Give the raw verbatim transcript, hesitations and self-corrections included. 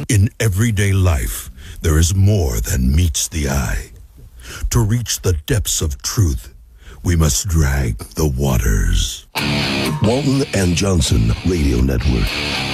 In everyday life, there is more than meets the eye. To reach the depths of truth, we must drag the waters. Walton and Johnson Radio Network.